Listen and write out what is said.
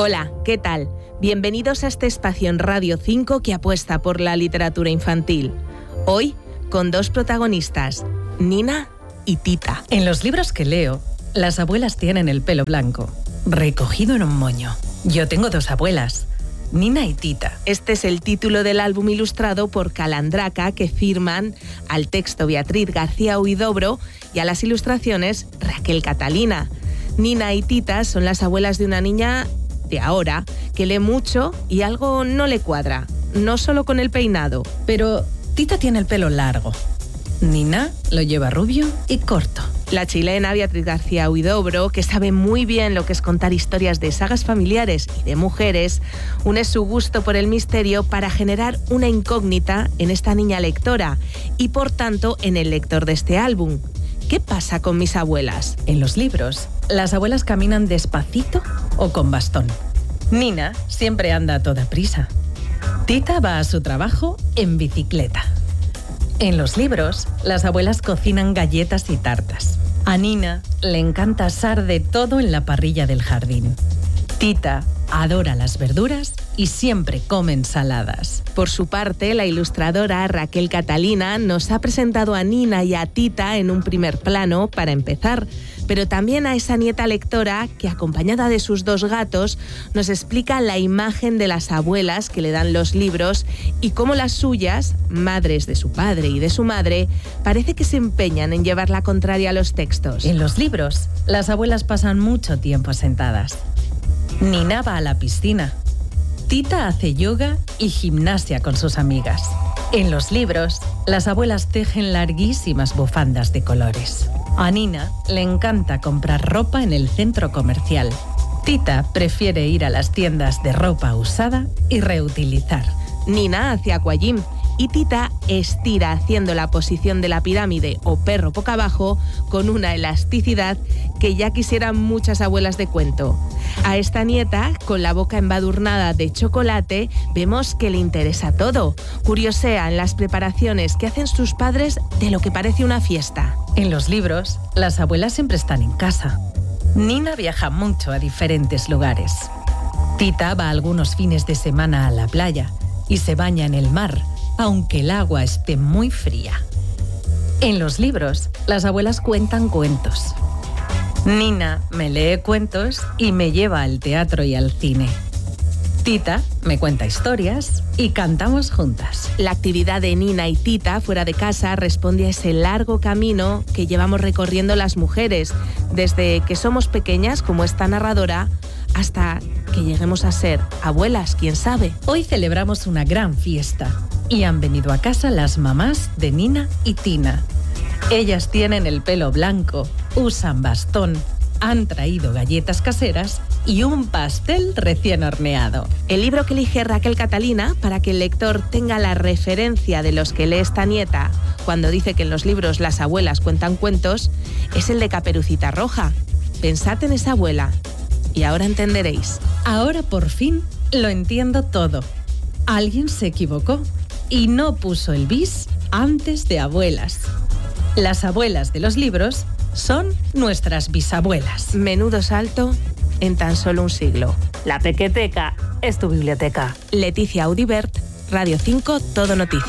Hola, ¿qué tal? Bienvenidos a este espacio en Radio 5 que apuesta por la literatura infantil. Hoy, con dos protagonistas, Nina y Tita. En los libros que leo, las abuelas tienen el pelo blanco, recogido en un moño. Yo tengo dos abuelas, Nina y Tita. Este es el título del álbum ilustrado por Calandraca, que firman al texto Beatriz García Huidobro y a las ilustraciones Raquel Catalina. Nina y Tita son las abuelas de una niña de ahora que lee mucho y algo no le cuadra, no solo con el peinado. Pero Tita tiene el pelo largo. Nina lo lleva rubio y corto. La chilena Beatriz García Huidobro, que sabe muy bien lo que es contar historias de sagas familiares y de mujeres, une su gusto por el misterio para generar una incógnita en esta niña lectora y, por tanto, en el lector de este álbum. ¿Qué pasa con mis abuelas? En los libros, las abuelas caminan despacito o con bastón. Nina siempre anda a toda prisa. Tita va a su trabajo en bicicleta. En los libros, las abuelas cocinan galletas y tartas. A Nina le encanta asar de todo en la parrilla del jardín. Tita adora las verduras y siempre come ensaladas. Por su parte, la ilustradora Raquel Catalina nos ha presentado a Nina y a Tita en un primer plano para empezar, pero también a esa nieta lectora que, acompañada de sus dos gatos, nos explica la imagen de las abuelas que le dan los libros y cómo las suyas, madres de su padre y de su madre, parece que se empeñan en llevar la contraria a los textos. En los libros, las abuelas pasan mucho tiempo sentadas. Nina va a la piscina. Tita hace yoga y gimnasia con sus amigas. En los libros, las abuelas tejen larguísimas bufandas de colores. A Nina le encanta comprar ropa en el centro comercial. Tita prefiere ir a las tiendas de ropa usada y reutilizar. Nina hace aquagym y Tita estira haciendo la posición de la pirámide o perro boca abajo con una elasticidad que ya quisieran muchas abuelas de cuento. A esta nieta, con la boca embadurnada de chocolate, vemos que le interesa todo. Curiosea en las preparaciones que hacen sus padres de lo que parece una fiesta. En los libros, las abuelas siempre están en casa. Nina viaja mucho a diferentes lugares. Tita va algunos fines de semana a la playa y se baña en el mar, aunque el agua esté muy fría. En los libros, las abuelas cuentan cuentos. Nina me lee cuentos y me lleva al teatro y al cine. Tita me cuenta historias y cantamos juntas. La actividad de Nina y Tita fuera de casa responde a ese largo camino que llevamos recorriendo las mujeres, desde que somos pequeñas, como esta narradora, hasta que lleguemos a ser abuelas, quién sabe. Hoy celebramos una gran fiesta y han venido a casa las mamás de Nina y Tina. Ellas tienen el pelo blanco, usan bastón, han traído galletas caseras y un pastel recién horneado. El libro que elige Raquel Catalina, para que el lector tenga la referencia de los que lee esta nieta cuando dice que en los libros las abuelas cuentan cuentos, es el de Caperucita Roja. Pensad en esa abuela y ahora entenderéis. Ahora por fin lo entiendo todo. Alguien se equivocó y no puso el bis antes de abuelas. Las abuelas de los libros son nuestras bisabuelas. Menudo salto en tan solo un siglo. La Pequeteca es tu biblioteca. Leticia Audibert, Radio 5, Todo Noticias.